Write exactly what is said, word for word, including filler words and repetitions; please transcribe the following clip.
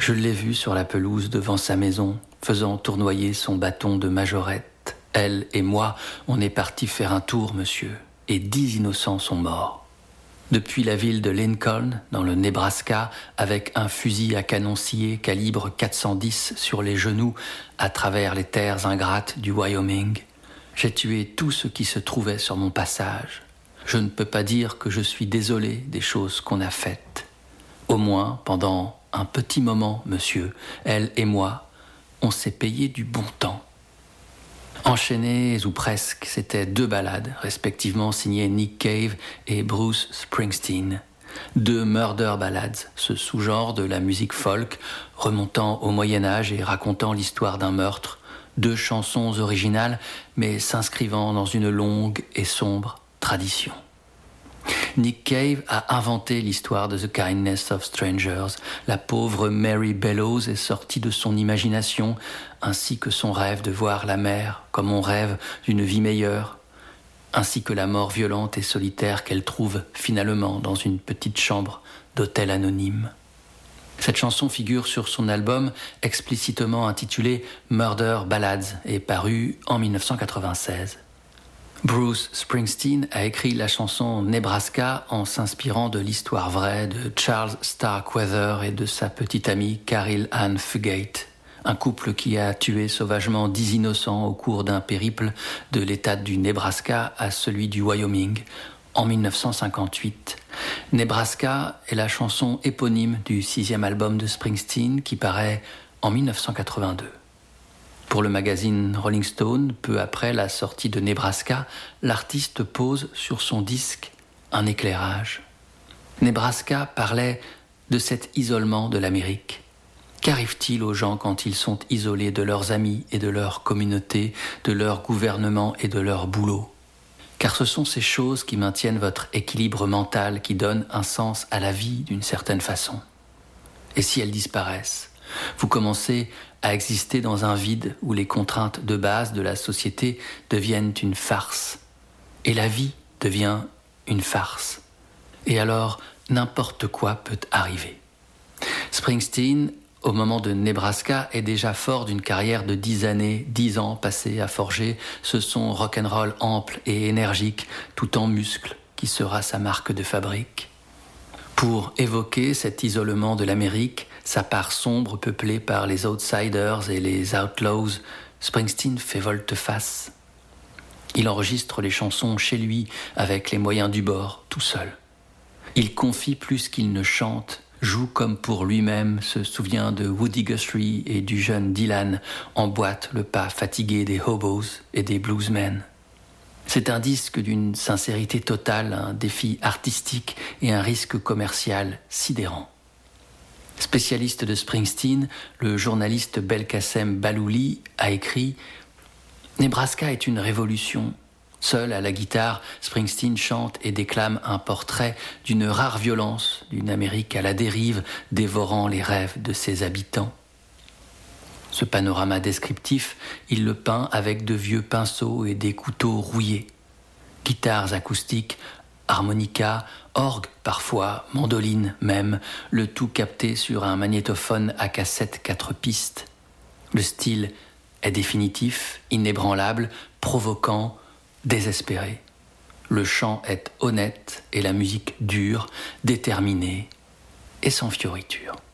Je l'ai vue sur la pelouse devant sa maison, faisant tournoyer son bâton de majorette. Elle et moi, on est partis faire un tour, monsieur, et dix innocents sont morts. Depuis la ville de Lincoln, dans le Nebraska, avec un fusil à canon scié calibre quatre cent dix sur les genoux, à travers les terres ingrates du Wyoming, j'ai tué tout ce qui se trouvait sur mon passage. Je ne peux pas dire que je suis désolé des choses qu'on a faites. Au moins, pendant un petit moment, monsieur, elle et moi, on s'est payé du bon temps. Enchaînés ou presque, c'étaient deux ballades, respectivement signées Nick Cave et Bruce Springsteen. Deux murder ballads, ce sous-genre de la musique folk, remontant au Moyen-Âge et racontant l'histoire d'un meurtre. Deux chansons originales, mais s'inscrivant dans une longue et sombre tradition. Nick Cave a inventé l'histoire de The Kindness of Strangers. La pauvre Mary Bellows est sortie de son imagination, ainsi que son rêve de voir la mer comme on rêve d'une vie meilleure, ainsi que la mort violente et solitaire qu'elle trouve finalement dans une petite chambre d'hôtel anonyme. Cette chanson figure sur son album explicitement intitulé Murder Ballads et paru en dix-neuf cent quatre-vingt-seize. Bruce Springsteen a écrit la chanson Nebraska en s'inspirant de l'histoire vraie de Charles Starkweather et de sa petite amie Caril Ann Fugate, un couple qui a tué sauvagement dix innocents au cours d'un périple de l'état du Nebraska à celui du Wyoming en dix-neuf cent cinquante-huit. Nebraska est la chanson éponyme du sixième album de Springsteen qui paraît en dix-neuf cent quatre-vingt-deux. Pour le magazine Rolling Stone, peu après la sortie de Nebraska, l'artiste pose sur son disque un éclairage. Nebraska parlait de cet isolement de l'Amérique. Qu'arrive-t-il aux gens quand ils sont isolés de leurs amis et de leur communauté, de leur gouvernement et de leur boulot ? Car ce sont ces choses qui maintiennent votre équilibre mental, qui donnent un sens à la vie d'une certaine façon. Et si elles disparaissent ? Vous commencez à exister dans un vide où les contraintes de base de la société deviennent une farce. Et la vie devient une farce. Et alors, n'importe quoi peut arriver. Springsteen, au moment de Nebraska, est déjà fort d'une carrière de dix années, dix ans passés à forger ce son rock'n'roll ample et énergique, tout en muscles, qui sera sa marque de fabrique. Pour évoquer cet isolement de l'Amérique, sa part sombre peuplée par les outsiders et les outlaws, Springsteen fait volte-face. Il enregistre les chansons chez lui avec les moyens du bord, tout seul. Il confie plus qu'il ne chante, joue comme pour lui-même, se souvient de Woody Guthrie et du jeune Dylan, emboîte le pas fatigué des hobos et des bluesmen. C'est un disque d'une sincérité totale, un défi artistique et un risque commercial sidérant. Spécialiste de Springsteen, le journaliste Belkacem Balouli a écrit « Nebraska est une révolution. Seul à la guitare, Springsteen chante et déclame un portrait d'une rare violence, d'une Amérique à la dérive, dévorant les rêves de ses habitants. » Ce panorama descriptif, il le peint avec de vieux pinceaux et des couteaux rouillés. Guitares acoustiques, harmonica, orgue parfois, mandoline même, le tout capté sur un magnétophone à cassette quatre pistes. Le style est définitif, inébranlable, provoquant, désespéré. Le chant est honnête et la musique dure, déterminée et sans fioritures.